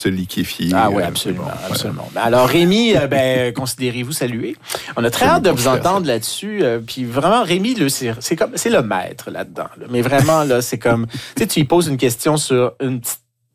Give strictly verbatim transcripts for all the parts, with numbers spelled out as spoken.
se liquéfier. Ah oui, absolument. Bon, absolument. Voilà. Alors, Rémi, euh, ben, considérez-vous salué. On a très hâte de vous entendre là-dessus. Euh, puis vraiment, Rémi, là, c'est, c'est, comme, c'est le maître là-dedans. Là. Mais vraiment, là, c'est comme... Tu sais, tu lui poses une question sur une petite...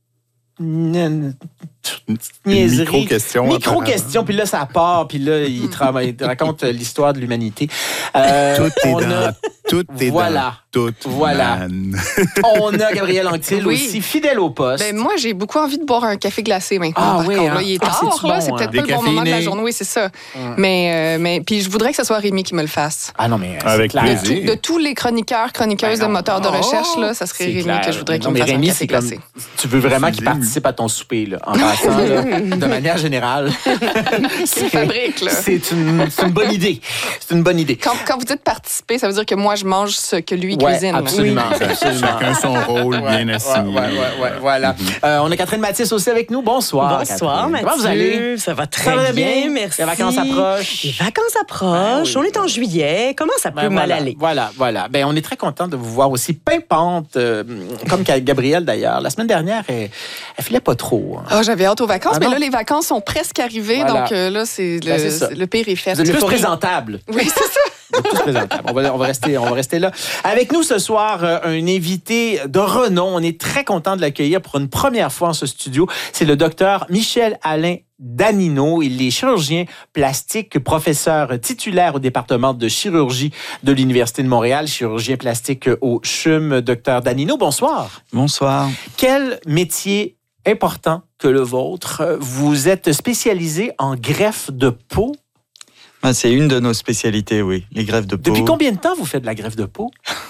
Une, une niaiserie. Micro-question. Micro-question, puis là, ça part, puis là, il, travaille, il raconte l'histoire de l'humanité. Euh, tout est dans... A... Tout est voilà. dans... Tout voilà. On a Gabrielle Anctil oui. aussi, fidèle au poste. Ben, moi, j'ai beaucoup envie de boire un café glacé maintenant. Ah oui, contre, hein? là, il est tard, ah, c'est, bon, c'est peut-être hein? pas le bon moment de la journée. Oui, c'est ça. Hum. Mais, euh, mais puis je voudrais que ce soit Rémi qui me le fasse. Ah non, mais avec plaisir. De, tout, de tous les chroniqueurs, chroniqueuses ben de moteurs de recherche, là, ça serait Rémi clair. que je voudrais qu'il non, me fasse Rémi, un café glacé. Comme, tu veux vraiment qu'il participe à ton souper, là, en passant, là, de manière générale. C'est fabrique, là. C'est une, c'est une bonne idée. C'est une bonne idée. Quand, quand vous dites participer, ça veut dire que moi, je mange ce que lui ouais, cuisine. Absolument. Oui. absolument. Chacun son rôle ouais, bien assigné. Ouais, ouais, ouais, ouais, voilà. Mm-hmm. Euh, on a Catherine Mathis aussi avec nous. Bonsoir. Bonsoir, Catherine. Mathieu. Comment vous allez? Ça va très ça va bien, bien, merci. Les vacances approchent. Les vacances approchent. Ben oui. On est en juillet. Comment ça peut ben mal voilà, aller? Voilà, voilà. Ben, on est très content de vous voir aussi pimpante, euh, comme Gabrielle d'ailleurs. La semaine dernière, elle, elle filait pas trop. Hein. Oh, j'avais hâte aux vacances, ah, mais non? là, les vacances sont presque arrivées, voilà. donc euh, là, c'est le, ben, c'est ça. le pire est fait. Vous êtes plus présentable. Oui, c'est ça. Tous présentables. On va, on, va rester, on va rester là. Avec nous ce soir, euh, un invité de renom. On est très content de l'accueillir pour une première fois en ce studio. C'est le docteur Michel-Alain Danino. Il est chirurgien plastique, professeur titulaire au département de chirurgie de l'Université de Montréal, chirurgien plastique au C H U M. Docteur Danino, bonsoir. Bonsoir. Quel métier important que le vôtre. Vous êtes spécialisé en greffe de peau. C'est une de nos spécialités, oui, les greffes de peau. Depuis combien de temps vous faites de la greffe de peau?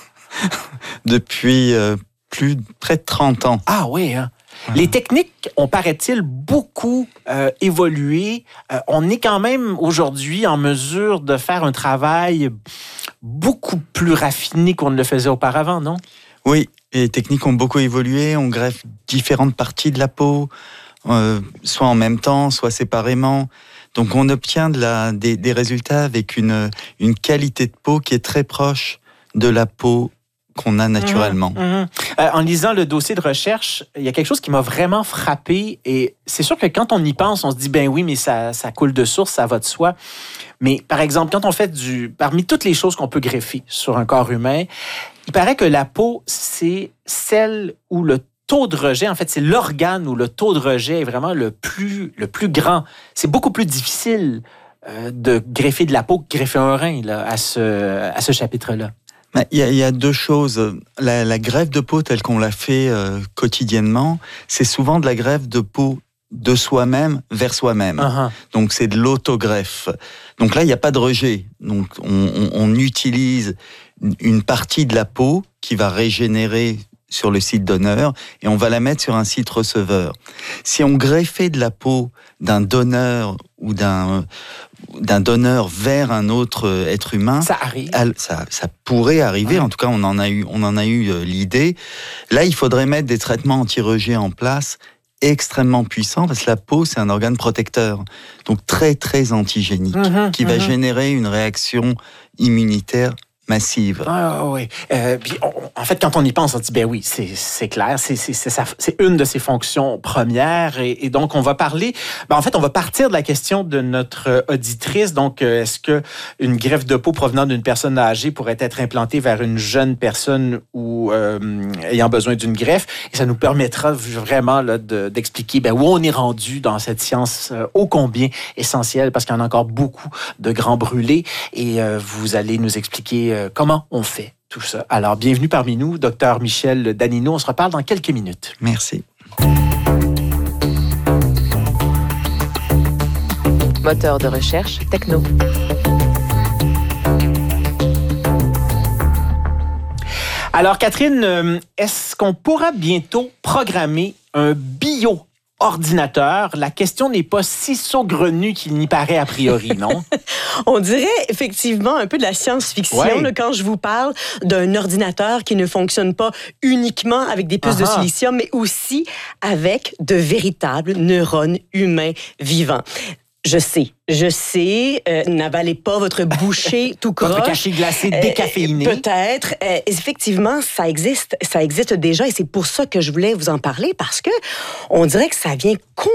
Depuis euh, plus près de trente ans. Ah oui, hein? Voilà. Les techniques ont, paraît-il, beaucoup euh, évolué. Euh, on est quand même aujourd'hui en mesure de faire un travail beaucoup plus raffiné qu'on ne le faisait auparavant, non? Oui, les techniques ont beaucoup évolué. On greffe différentes parties de la peau, euh, soit en même temps, soit séparément. Donc, on obtient de la, des, des résultats avec une, une qualité de peau qui est très proche de la peau qu'on a naturellement. Mmh, mmh. Euh, en lisant le dossier de recherche, il y a quelque chose qui m'a vraiment frappé. Et c'est sûr que quand on y pense, on se dit, ben oui, mais ça, ça coule de source, ça va de soi. Mais par exemple, quand on fait du... Parmi toutes les choses qu'on peut greffer sur un corps humain, il paraît que la peau, c'est celle où le taux de rejet, en fait, c'est l'organe où le taux de rejet est vraiment le plus, le plus grand. C'est beaucoup plus difficile euh, de greffer de la peau que greffer un rein là, à ce, à ce chapitre-là. Il y, a, il y a deux choses. La, la greffe de peau telle qu'on la fait euh, quotidiennement, c'est souvent de la greffe de peau de soi-même vers soi-même. Uh-huh. Donc, c'est de l'autogreffe. Donc là, il n'y a pas de rejet. Donc, on, on, on utilise une partie de la peau qui va régénérer sur le site donneur et on va la mettre sur un site receveur. Si on greffait de la peau d'un donneur ou d'un, d'un donneur vers un autre être humain, ça arrive. Ça, ça pourrait arriver. Ouais. En tout cas, on en a eu, on en a eu euh, l'idée. Là, il faudrait mettre des traitements anti-rejet en place extrêmement puissants parce que la peau, c'est un organe protecteur, donc très très antigénique, mmh, qui mmh. va générer une réaction immunitaire massive. Ah oui. Euh, puis on, en fait, quand on y pense, on dit, ben oui, c'est, c'est clair, c'est, c'est, c'est, c'est une de ses fonctions premières. Et, et donc, on va parler, ben en fait, on va partir de la question de notre auditrice. Donc, euh, est-ce qu'une greffe de peau provenant d'une personne âgée pourrait être implantée vers une jeune personne ou euh, ayant besoin d'une greffe? Et ça nous permettra vraiment là, de, d'expliquer ben, où on est rendu dans cette science euh, ô combien essentielle, parce qu'il y en a encore beaucoup de grands brûlés. Et euh, vous allez nous expliquer comment on fait tout ça. Alors, bienvenue parmi nous, docteur Michel Danino. On se reparle dans quelques minutes. Merci. Moteur de recherche techno. Alors, Catherine, est-ce qu'on pourra bientôt programmer un bio ordinateur? La question n'est pas si saugrenue qu'il n'y paraît a priori, non? On dirait effectivement un peu de la science-fiction ouais. là, quand je vous parle d'un ordinateur qui ne fonctionne pas uniquement avec des puces uh-huh. de silicium, mais aussi avec de véritables neurones humains vivants. Je sais, je sais. Euh, n'avalez pas votre bouchée tout croche. Votre cachet glacé décaféiné. Euh, peut-être. Euh, effectivement, ça existe, ça existe déjà et c'est pour ça que je voulais vous en parler parce que on dirait que ça vient